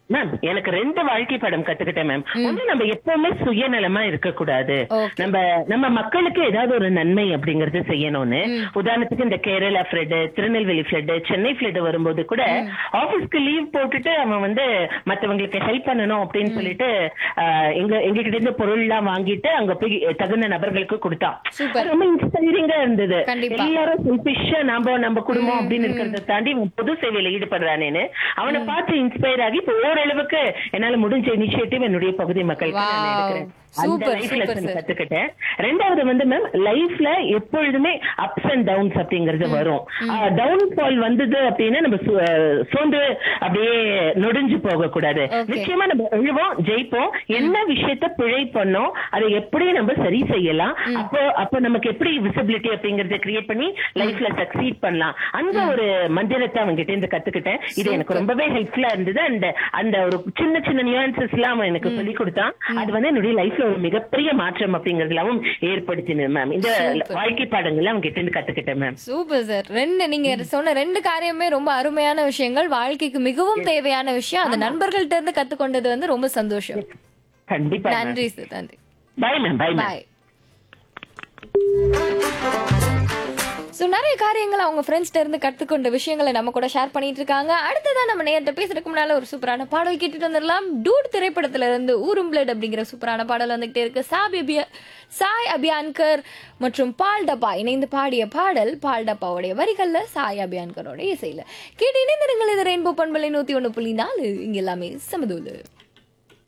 Ma'am எனக்கு 2 வாழ்க்கை பாடம் கத்துக்கிட்டேன் மேம். ஒண்ணு, நம்ம எப்பவுமே சுயநலமா இருக்கக்கூடாது. ஓகே. நம்ம நம்ம மக்களுக்கு ஏதாவது ஒரு நன்மை அப்படிங்கறது செய்யணும்னு. உதாரணத்துக்கு இந்த Kerala flood, Tirunelveli flood, Chennai flood வரும்போது கூட ஆபீஸ்க்கு லீவ் போட்டுட்டு அவன் வந்து மத்தவங்களுக்கு ஹெல்ப் பண்ணணும் அப்படின்னு சொல்லிட்டு எங்ககிட்ட இருந்து பொருள் எல்லாம் வாங்கிட்டு அங்க போய் தகுந்த நபர்களுக்கு கொடுத்தான். சூப்பர். அது ரொம்ப இன்ஸ்பைரிங்கா இருந்தது. கண்டிப்பா. எல்லாரும் செல்பிஷா நம்ம குடும்பம் அப்படின்னு இருக்கிறத தாண்டி இவன் பொது சேவையில ஈடுபடுறானேன்னு அவனை பார்த்து இன்ஸ்பயர் ஆகி இப்போ ஓரளவுக்கு என்னால முடிஞ்ச இனிஷியேட்டிவ் என்னுடைய பகுதி மக்களுக்கு நான் எடுக்கிறேன். அந்த super, life super lesson sir. கத்துக்கிட்டேன். ரெண்டாவது வந்து மேம், லைஃப்ல எப்பொழுதுமே அப்ஸ் அண்ட் டவுன்ஸ் அப்படிங்கறது வரும். டவுன் ஃபால் வந்தது அப்படின்னா நம்ம சோர்ந்து அப்படியே நொடிஞ்சு போக கூடாது. Okay. நிச்சயமா நம்ம எழுவோம், ஜெயிப்போம். என்ன விஷயத்த பிழை பண்ணோம் அதை எப்படி நம்ம சரி செய்யலாம், அப்போ நமக்கு எப்படி விசிபிலிட்டி அப்படிங்கறத கிரியேட் பண்ணி லைஃப்ல சக்சீட் பண்ணலாம். அந்த ஒரு மந்திரத்தை அவங்க கிட்ட இருந்து கத்துக்கிட்டேன். இது எனக்கு ரொம்பவே ஹெல்ப்ஃபுல்லா இருந்தது. அந்த ஒரு சின்ன சின்ன நியூயான்சஸ் எல்லாம் அவன் எனக்கு சொல்லி கொடுத்தான். அது வந்து என்னுடைய லைஃப்ல ஒரு மிகப்பெரிய மாற்றம் அப்படிங்கறதுலாம் ஏற்படுத்தினது மேம். இந்த வாழ்க்கை பாடங்கள் அவங்க கிட்ட இருந்து கத்துக்கிட்டேன் மேம். Super sir. நீங்க சொன்ன 2 காரியமே ரொம்ப அருமையான விஷயங்கள், வாழ்க்கைக்கு மிகவும் தேவையான விஷயம். அந்த நண்பர்கள்ட்ட இருந்து கத்துக்கொண்டது வந்து ரொம்ப சந்தோஷம். கண்டிப்பா. நன்றி சார். நன்றி. Bye ma'am. Bye ma'am. பாய். ஸோ நிறைய காரியங்கள் அவங்க ஃப்ரெண்ட்ஸ்ட இருந்து கற்றுக்கொண்ட விஷயங்களை நம்ம கூட ஷேர் பண்ணிட்டு இருக்காங்க. அடுத்ததான் நம்ம நேர்கிட்ட பேசுறதுக்கு முன்னால ஒரு சூப்பரான பாடல் கேட்டுட்டு வந்துடலாம். டூட் திரைப்படத்துல இருந்து ஊரும் பிளட் அப்படிங்கிற சூப்பரான பாடல் வந்துகிட்டே இருக்கு. சாய் அபியான்கர் மற்றும் பால் டப்பா இணைந்து பாடிய பாடல். பால் டப்பாவுடைய வரிகள்ல சாய் அபியான்கரோட இசையில கேட்டு இணைந்திருங்கள். இது ரெயின்போ பண்பலை 101.4. இங்க எல்லாமே சமதூலு.